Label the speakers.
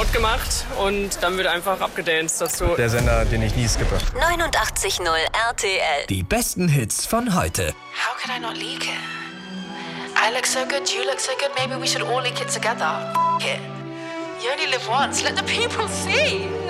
Speaker 1: laut gemacht und dann wird einfach abgedanced dazu.
Speaker 2: Der Sender, den ich nie skippe.
Speaker 3: 89.0 RTL.
Speaker 4: Die besten Hits von heute.
Speaker 5: How could I not leak it? I look so good, you look so good, maybe we should all leak it together. F it. You only live once, let the people see.